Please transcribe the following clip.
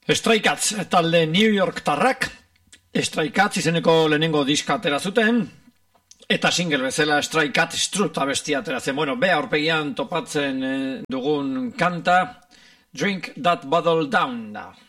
Stray Cats talde New York tarrak, Stray Cats izeneko lehenengo diska atera zuten, eta single bezala Stray Cats Truth abestia ateratzen. Bueno, be aurpegian topatzen dugun kanta, Drink That Bottle Down da.